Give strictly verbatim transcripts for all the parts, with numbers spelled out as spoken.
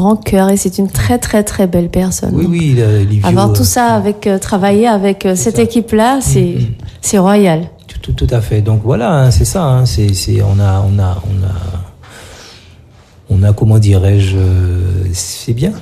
grand cœur et c'est une très très très belle personne. Oui, oui, Livio, avoir tout ça avec euh, travailler avec euh, cette équipe-là, c'est mm-hmm. c'est royal. Tout, tout, tout à fait. Donc voilà, hein, c'est ça. Hein, c'est, c'est, on a, on a, on a, on a, comment dirais-je, euh, c'est bien.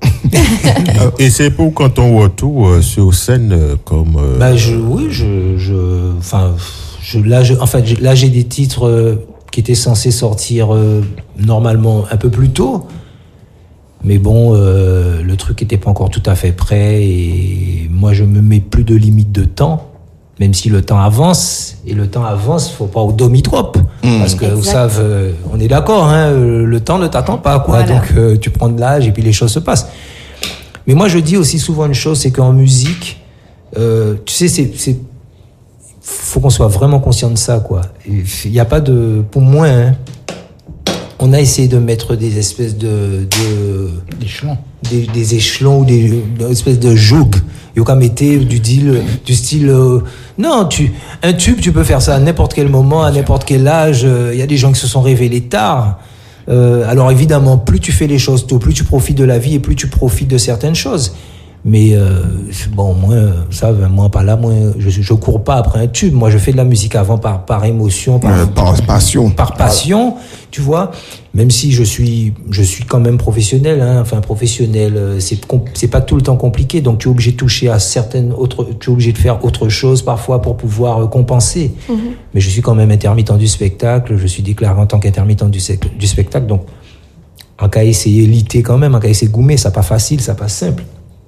Et c'est pour quand on retourne euh, sur scène euh, comme. Euh... Bah je, oui, je, je, enfin, je, là, je, en fait, là, j'ai des titres euh, qui étaient censés sortir euh, normalement un peu plus tôt, mais bon, euh, le truc était pas encore tout à fait prêt et moi, je me mets plus de limite de temps. Même si le temps avance, et le temps avance, faut pas au domitrope. Mmh. Parce que exact. Vous savez, euh, on est d'accord, hein, le temps ne t'attend pas, quoi. Voilà. Donc, euh, tu prends de l'âge et puis les choses se passent. Mais moi, je dis aussi souvent une chose, c'est qu'en musique, euh, tu sais, c'est, c'est, faut qu'on soit vraiment conscient de ça, quoi. Il y a pas de, pour moi, hein, on a essayé de mettre des espèces de, de échelons, des, des échelons ou des, des espèces de jougs. Il y a quand même du deal, du style, euh, non, tu, un tube, tu peux faire ça à n'importe quel moment, à n'importe quel âge. Il euh, y a des gens qui se sont révélés tard. Euh, alors évidemment, plus tu fais les choses tôt, plus tu profites de la vie et plus tu profites de certaines choses. Mais euh, bon, moi, ça, moi, par là, moi, je, je cours pas après un tube. Moi, je fais de la musique avant par par émotion, par, euh, par, par passion, par passion, tu vois. Même si je suis, je suis quand même professionnel, hein. Enfin, professionnel, c'est c'est pas tout le temps compliqué. Donc, tu es obligé de toucher à certaines autres, tu es obligé de faire autre chose parfois pour pouvoir euh, compenser. Mm-hmm. Mais je suis quand même intermittent du spectacle. Je suis déclaré en tant qu'intermittent du, du spectacle. Donc, en cas essayer liter quand même, en cas essayer goumer, ça pas facile, ça pas simple.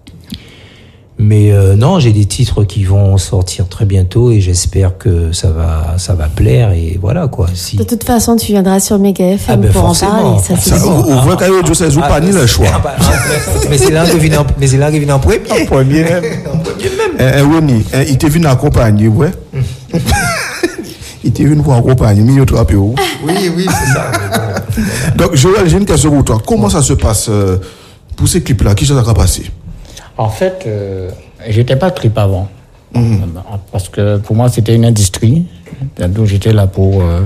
Mais euh, non, j'ai des titres qui vont sortir très bientôt et j'espère que ça va, ça va plaire et voilà quoi. Si... De toute façon, tu viendras sur Mega F M ah ben pour en parler. Ça, c'est ça, on voit quand même que ça joue pas ni le choix. Mais c'est là que vient, mais c'est là que vient en premier. En premier même. En premier même. Eh, Winnie, eh, il t'est venu accompagner, ouais. Il t'est venu pour accompagner, mais il te rappelle où? Oui, oui, c'est ça. Donc, Joël, j'ai une question pour toi. Comment ça se passe euh, pour ces clips-là? Qui ça va passer? En fait, euh, j'étais pas clip avant. Mmh. Parce que pour moi, c'était une industrie. Donc, j'étais là pour euh,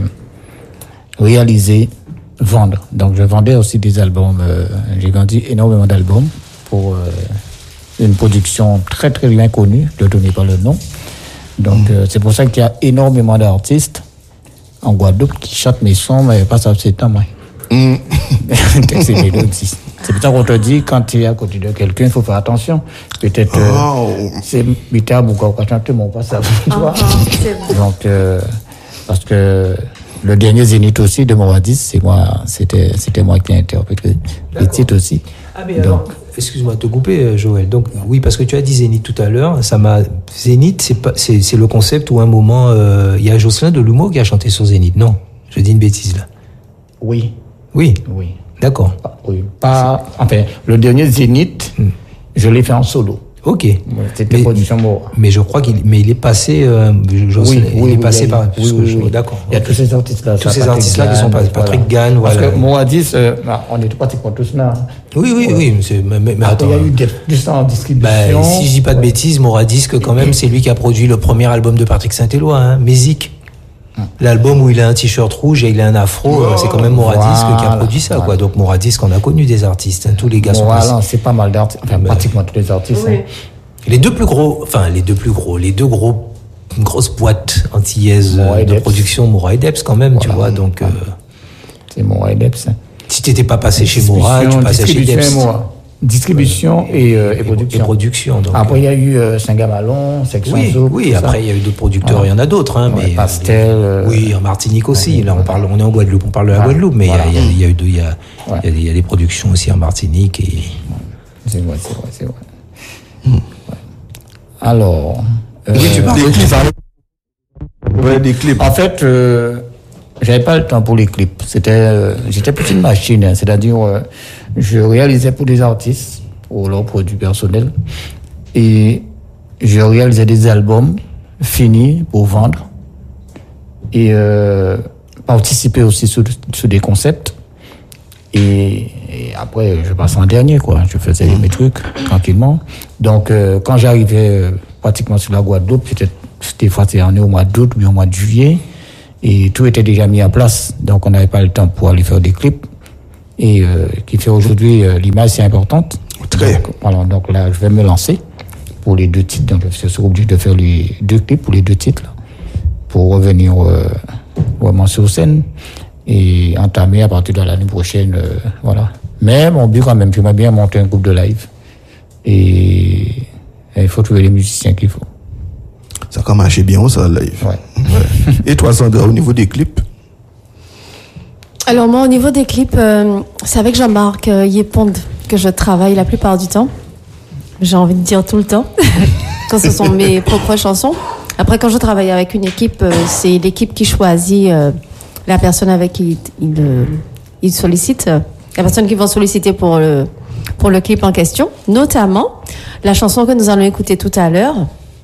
réaliser, vendre. Donc, je vendais aussi des albums. Euh, j'ai vendu énormément d'albums pour euh, une production très, très bien connue. Je ne donne pas le nom. Donc, mmh. euh, c'est pour ça qu'il y a énormément d'artistes en Guadeloupe qui chantent mes sons, mais pas ça, c'est temps, moi. Mmh. C'est mélodie. C'est pour ça qu'on te dit, quand tu es à côté de quelqu'un, il faut faire attention. Peut-être, oh. euh, c'est Mita Bouka qui a chanté mon passage, tu vois. Donc, euh, parce que le dernier Zénith aussi de Moradis, c'est moi, c'était, c'était moi qui ai interprété les titres aussi. Ah, mais donc, alors, excuse-moi de te couper, Joël. Donc, oui, parce que tu as dit Zénith tout à l'heure, ça m'a, Zénith, c'est pas, c'est, c'est le concept où à un moment, il euh, y a Jocelyn Delumeau qui a chanté sur Zénith. Non, je dis une bêtise, là. Oui. Oui. Oui. D'accord. Oui. Pas, enfin, le dernier Zénith, hmm. je l'ai fait en solo. Ok. C'était production Mora. Mais je crois qu'il, mais il est passé, euh, je, oui, il oui, est oui, passé oui, par, oui, oui, oui. D'accord. Il y a tous ces artistes-là. Tous ces artistes-là qui sont passés. Patrick Gann, voilà. Parce que Moradis, euh, on était pratiquement tous là. Oui, oui, ouais. oui, mais, mais, mais, mais attends. Il y a eu des, des en distribution. Bah, si je dis pas de ouais. bêtises, Moradisque, quand même, c'est lui qui a produit le premier album de Patrick Saint-Éloi, hein, Mézic. L'album où il a un t-shirt rouge et il a un afro, oh, c'est quand même Moradisque voilà, qui a produit ça, voilà. quoi. Donc Moradisque, on a connu des artistes, hein, tous les gars sont voilà, passés. C'est pas mal d'artistes, enfin, bah, pratiquement tous les artistes. Oui. Hein. Les deux plus gros, enfin les deux plus gros, les deux gros grosses boîtes antillaises de Deps. Production, Mora et Deps quand même, voilà. tu vois. Donc euh, c'est Mora et Deps. Hein. Si t'étais pas passé chez Mora, tu passais chez Deps. Distribution ouais. et, euh, et production. Et production donc, après, il y a eu euh, Saint-Gamalon, Section Oui, Zouk, oui après, il y a eu d'autres producteurs, il voilà. y en a d'autres. Hein, ouais, mais, Pastel. Euh, oui, en Martinique aussi. Là, on, parle, on est en Guadeloupe, on parle de la voilà. Guadeloupe, mais il voilà. y, y, y, a eu il y, a, ouais. y, a, y a des productions aussi en Martinique. Et... C'est vrai, c'est vrai, c'est vrai. Hmm. Ouais. Alors. Euh, oui, tu parles des clips. Ouais, des clips. En fait, euh, j'avais pas le temps pour les clips. C'était, euh, j'étais plus une machine, hein, c'est-à-dire, euh, je réalisais pour des artistes, pour leurs produits personnels, et je réalisais des albums finis pour vendre, et euh, participer aussi sur, sur des concepts. Et, et après, je passais en dernier, quoi. Je faisais mes trucs tranquillement. Donc, euh, quand j'arrivais euh, pratiquement sur la Guadeloupe, c'était, des fois, c'était au mois d'août ou au mois de juillet, et tout était déjà mis en place. Donc, on n'avait pas le temps pour aller faire des clips. et euh, qui fait aujourd'hui euh, l'image si importante. Très. Donc, voilà, donc là, je vais me lancer pour les deux titres. Donc, je suis obligé de faire les deux clips pour les deux titres, là, pour revenir euh, vraiment sur scène et entamer à partir de l'année prochaine. Euh, voilà. Mais mon but, quand même, j'aimerais bien monter un groupe de live. Et il faut trouver les musiciens qu'il faut. Ça a marché bien, ça, live. Ouais. Ouais. Et toi, Sandra, au niveau des clips? Alors moi, au niveau des clips, euh, c'est avec Jean-Marc euh, Yéponde que je travaille la plupart du temps. J'ai envie de dire tout le temps, quand ce sont mes propres chansons. Après, quand je travaille avec une équipe, euh, c'est l'équipe qui choisit euh, la personne avec qui il, il, il sollicite, euh, la personne qu'ils vont solliciter pour le, pour le clip en question. Notamment, la chanson que nous allons écouter tout à l'heure.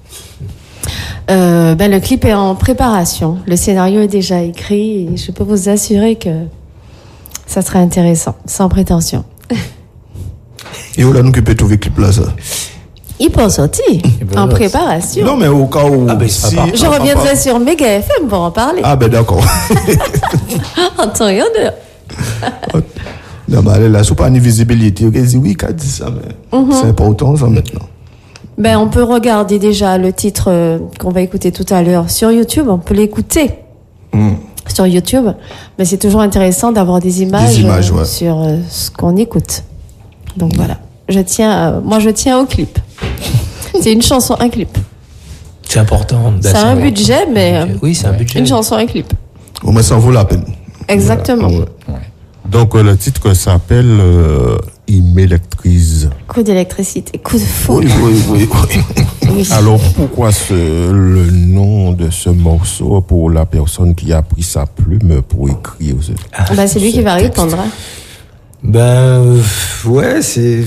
Euh, ben, le clip est en préparation. Le scénario est déjà écrit et je peux vous assurer que ça sera intéressant, sans prétention. Et où là, nous, qui peut trouver le clip là, ça? Il peut sortir en préparation. Non, mais au cas où. Ah, ben, si, pas- Je ah, reviendrai pas- sur Méga F M pour en parler. Ah, ben d'accord. En temps et en heure. Non, mais allez, là, c'est pas une visibilité. Ok, dit oui, qu'a dit ça, mais c'est important, ça, maintenant. Ben, on peut regarder déjà le titre euh, qu'on va écouter tout à l'heure sur YouTube. On peut l'écouter Mm. sur YouTube. Mais c'est toujours intéressant d'avoir des images, images, euh, ouais. sur euh, ce qu'on écoute. Donc voilà. Je tiens, euh, moi, je tiens au clip. C'est une chanson, un clip. C'est important. C'est un budget, mais euh, Oui, c'est un budget. une chanson, un clip. Au moins, ça en vaut la peine. Exactement. Ouais. Donc euh, le titre s'appelle euh, Il m'électrise. Coup d'électricité, coup de Oui, foudre. oui, oui, oui. Oui. Alors pourquoi ce, le nom de ce morceau pour la personne qui a pris sa plume pour écrire ce, Ben, c'est lui ce qui va texte? répondre. hein. Ben, euh, ouais, c'est.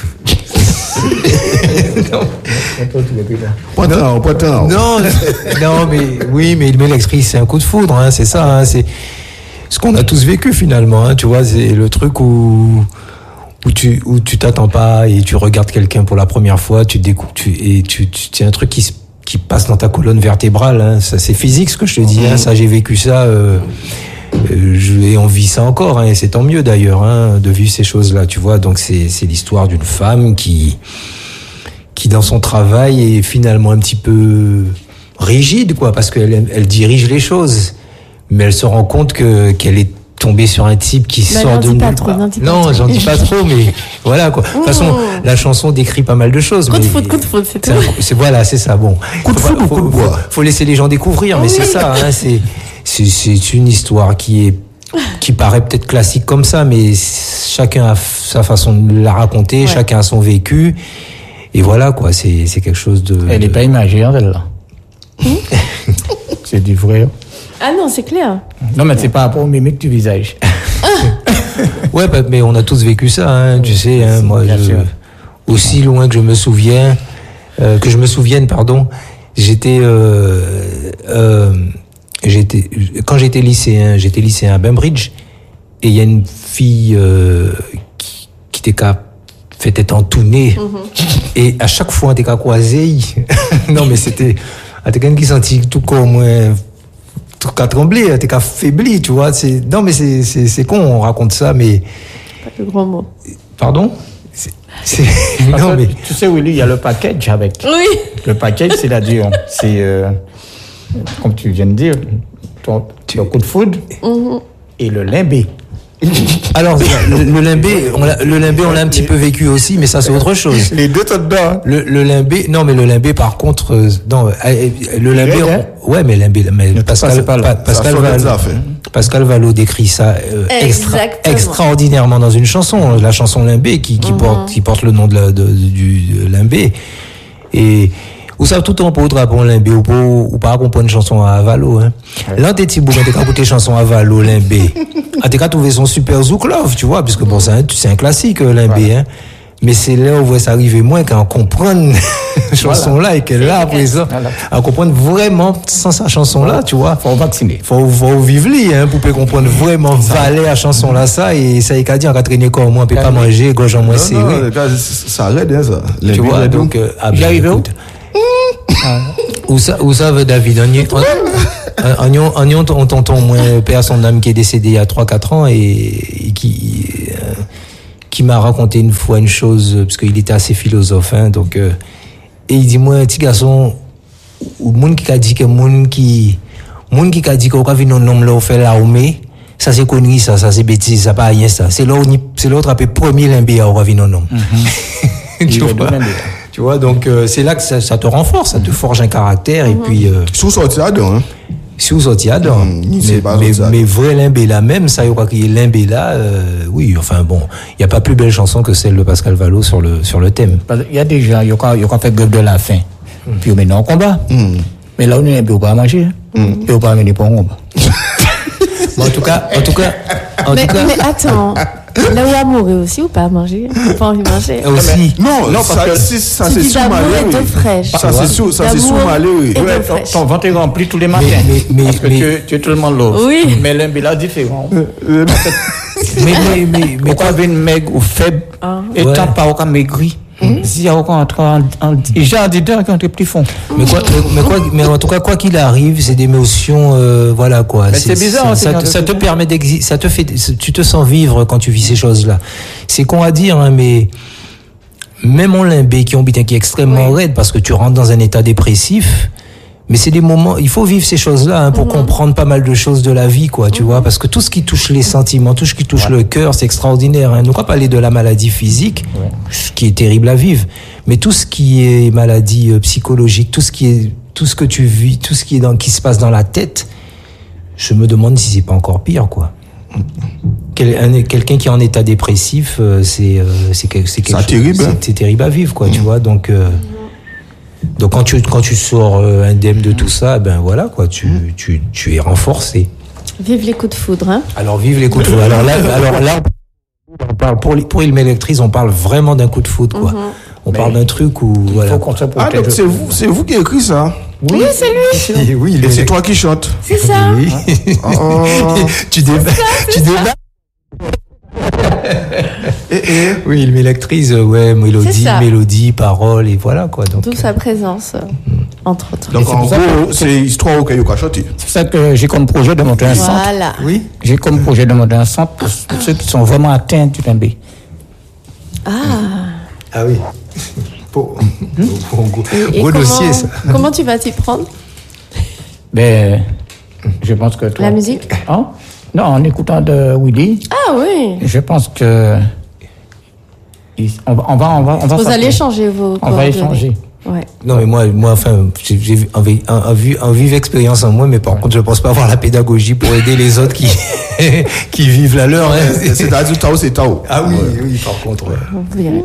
Pointant, pointant. Non, non, mais oui, mais il met l'extrice, c'est un coup de foudre, hein, c'est ça, hein, c'est ce qu'on a tous vécu finalement, hein, tu vois, c'est le truc où où tu où tu t'attends pas et tu regardes quelqu'un pour la première fois, tu découvres, tu et tu, tu c'est un truc qui se- qui passe dans ta colonne vertébrale, hein, ça c'est physique ce que je te dis, hein, ça j'ai vécu ça. Euh, euh, je, et on vit ça encore, hein, et c'est tant mieux d'ailleurs, hein, de vivre ces choses-là, tu vois. Donc c'est c'est l'histoire d'une femme qui qui dans son travail est finalement un petit peu rigide, quoi, parce qu'elle aime- elle dirige les choses, mais elle se rend compte que qu'elle est tombée sur un type qui Bah, sort n'en de dis pas nulle trop, part. n'en dis pas Non, trop. j'en dis pas trop, mais voilà quoi. De toute façon, Mmh. la chanson décrit pas mal de choses. Coup de mais- foudre, coup de foudre, c'est c'est tout. un- c'est voilà, c'est ça. Bon, Coup de Faut foudre pas- ou coup de faut- bois? faut- Faut laisser les gens découvrir, mais c'est ça. Hein, c'est c'est c'est une histoire qui est qui paraît peut-être classique comme ça, mais chacun a f- sa façon de la raconter, Ouais. chacun a son vécu, et voilà quoi. C'est c'est quelque chose de. Elle n'est de- pas imaginaire, celle-là. C'est du vrai. Ah non, c'est clair. Non, mais c'est par rapport au mimique du visage. Ouais, bah, mais on a tous vécu ça, hein, tu sais. Hein, moi, bien je- sûr. aussi loin que je me souviens, euh, que je me souvienne, pardon, j'étais, euh, euh, j'étais, quand j'étais lycéen, j'étais lycéen à Bainbridge, et il y a une fille euh, qui, qui était qu'à fait tête en tout nez, et à chaque fois on était qu'à croiser, non mais c'était, à quelqu'un qui sentit tout comme euh, tout qu'à trembler, t'es qu'à faibli, tu vois. C'est non mais c'est c'est c'est con, on raconte ça, mais Pas de gros mots. pardon. C'est, c'est- Parce non que, mais Tu sais, Willy, il y a le package avec. Oui. Le package, c'est-à-dire, c'est, euh, comme tu viens de dire, ton, ton coup de foudre et le limbé. alors le, le limbé, on l'a- le limbé, on l'a un petit peu vécu aussi, mais ça c'est autre chose. Les deux sont dedans. Le, le limbé, non mais le limbé par contre, euh, non, euh, le limbé, hein? on- ouais mais limbé, mais Ne Pascal, passe pas là. Pa- Pascal, Ça, ça, Valo, ça a fait. Pascal Valo décrit ça euh, extra, Exactement. extraordinairement dans une chanson, la chanson limbé qui, qui porte, qui porte le nom de, la, de, du de limbé. Et ou ça tout en pour drapeau limbé ou pas ou pas comprendre une chanson à Valo, hein. Là t'es petit bougon, t'es qu'à écouter chanson à Valo limbé. Ah t'es qu'à trouver son super zouk love, tu vois, puisque bon c'est un, c'est un classique euh, limbé, hein. Mais c'est là où on voit ça arriver moins qu'à en comprendre cette chanson-là et qu'elle là, à présent, Voilà. à comprendre vraiment sans sa chanson-là, tu vois. Faut vacciner. Faut, faut vivre li, hein, pour pouvoir comprendre vraiment valer la chanson-là, ça, et ça y est qu'à dire, on va traîner comme moi, on peut pas manger, gorge en moins Non, serré. non, les gars, ça arrête, hein, ça. Les Tu billes, vois, les donc, billes. euh, ah, Il ben, arrive où écoute. Où ça, où ça veut David? On y, on, on, on, on, on t'entend moins père son âme qui est décédé il y a trois quatre ans et, et qui, qui m'a raconté une fois une chose, parce qu'il était assez philosophe, hein, donc, euh, et il dit, moi, petit garçon, ou monde qui a dit que monde qui, monde qui a dit qu'on va venir un homme là, on fait l'armée, ça c'est connerie, ça, ça c'est bêtise, ça pas rien, ça. C'est l'autre, c'est l'autre après premier limbé à on va venir un homme. Tu vois? Tu vois, donc, euh, c'est là que ça, ça te renforce, ça te forge un caractère, et puis, euh, Sous sorti à deux, hein. si vous sortiez à dedans, Mmh, mais, mais, mais vrai limbé là même, ça y est, qu'il y ait limbé là, euh, oui, enfin bon, il n'y a pas plus belle chanson que celle de Pascal Vallot sur le, sur le thème. Il y a des gens, il y a fait grève de la faim, mm. puis maintenant on combat. Mm. Mais là, on n'est pas à manger, mm. et on pas amener pour un combat. Bon, en tout cas, en tout cas, en mais, tout cas. Mais attends, là où amour aussi ou pas à manger? Pas envie de manger. Aussi. Non, non, ça, c'est, ça, c'est sous malheur. Ça, c'est sous, ça, c'est sous malheur. Ouais, ton ventre est rempli tous les matins. Mais, mais, parce que mais, tu, tu es tellement lourd. Oui. Mais l'un différent. mais, mais, mais, mais, quoi, une maigre ou faible, ah. étant ouais. pas aucun maigri. Si il y a aucun en, en, déjà des dents qui ont été plus fonds. Mais quoi, mais, quoi, mais en tout cas, quoi qu'il arrive, c'est des émotions, euh, voilà quoi. C'est, c'est bizarre. Ça, ça, te, ça te permet d'exister, ça te fait, tu te sens vivre quand tu vis ces choses-là. C'est con à dire, hein, mais même en limbé qui ont qui est extrêmement oui. raide parce que tu rentres dans un état dépressif. Mais c'est des moments, il faut vivre ces choses-là hein, pour mmh. comprendre pas mal de choses de la vie, quoi, tu mmh. vois, parce que tout ce qui touche les sentiments, tout ce qui touche ouais. le cœur, c'est extraordinaire. Hein. Nous, on va parler de la maladie physique, ouais. ce qui est terrible à vivre, mais tout ce qui est maladie euh, psychologique, tout ce qui est, tout ce que tu vis, tout ce qui est dans, qui se passe dans la tête, je me demande si c'est pas encore pire, quoi. Quel, un, quelqu'un qui est en état dépressif, euh, c'est, euh, c'est, c'est, c'est quelque chose, terrible, c'est, hein. c'est terrible à vivre, quoi, mmh. tu vois, donc. Euh, Donc quand tu quand tu sors euh, indemne de tout ça, ben voilà quoi, tu mmh. tu tu es renforcé. Vive les coups de foudre, hein. Alors vive les coups de foudre. Alors là alors là on parle pour pour Ilme Electrice, on parle vraiment d'un coup de foudre quoi. Mmh. On Mais parle d'un truc où voilà. Faut qu'on se ah donc c'est vous c'est vous qui avez écrit ça. Oui, oui c'est lui. Et oui, et c'est toi qui chantes. C'est ça. Oui. Oh. tu débats tu débats et, et oui, il m'électrise, ouais, mélodie, mélodie, paroles, et voilà quoi. D'où sa présence, euh, entre autres. Donc en gros, c'est histoire auquel vous chanter. C'est ça que j'ai comme projet de monter un centre. Voilà. Oui. J'ai comme projet de monter un centre pour ceux qui sont vraiment atteints du limbé. Ah. Ah oui. Pour, pour un gros, et, gros et dossier comment, ça. Comment tu vas t'y prendre? Ben, je pense que toi. La musique? Hein? Non, en écoutant de Willy. Ah oui. Je pense que on va, on va, on va, on va Vous allez échanger vos. On va échanger. Ouais. Non mais moi, moi, enfin, j'ai, j'ai un, un, un, un vive expérience en moi, mais par ouais. contre, je pense pas avoir la pédagogie pour aider les autres qui qui vivent la leur. Hein. C'est, c'est à dire Tao, c'est Tao. Ah oui, ouais. oui, par contre. Ouais. Vous verrez.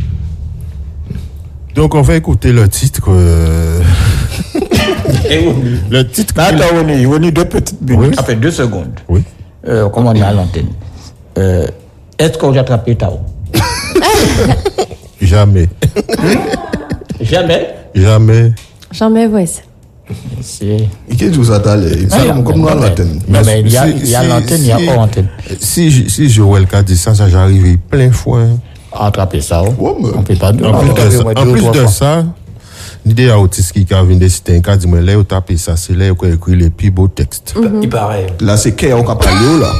Donc on va écouter le titre. Euh... le titre. Attends, on est, on est deux petites minutes. Oui. Après deux secondes. Oui. Euh, comment on est à l'antenne. Euh, est-ce qu'on a attrapé Tao? Jamais. Jamais. Jamais. Jamais, ouais. C'est. Et qu'est-ce que vous attendez? Comme nous à l'antenne. Mais il y a, il y a l'antenne, il y a hors antenne. Si, si Joël a dit ça, ça j'ai arrivé plein fois. Attraper ça, oh, mais... on peut pas. En plus de ça, en plus de ça, l'idée à autiste qui a vu des sites, un cas dit, mais là, on tape ça, c'est là qu'on écrit les plus beaux textes. Mm-hmm. Il paraît. Là, c'est qu'il y a un parler là.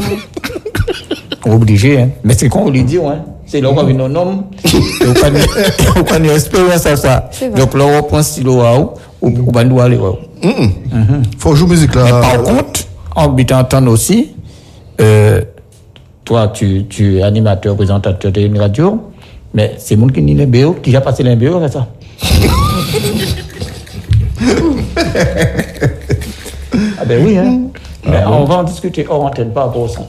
Obligé, hein. Mais c'est qu'on lui dit, hein. C'est là qu'on vient un homme. On connaît une expérience à ça. Donc là, on prend stylo à ou on va nous aller. Faut jouer musique là. Mais par contre, en habitant temps aussi, euh, toi, tu, tu es animateur, présentateur d'une radio, mais c'est monde qui n'y est béo, qui a passé l'M B O, c'est ça. Ah ben oui, hein. Ah mais bon. On va en discuter hors antenne, pas pour ça.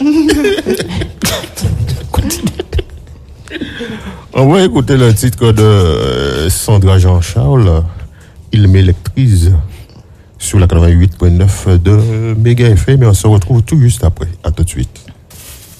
On va écouter le titre de Sandra Jean-Charles, Il m'électrise, sur la quatre-vingt-huit point neuf de Méga F M, mais on se retrouve tout juste après. À tout de suite.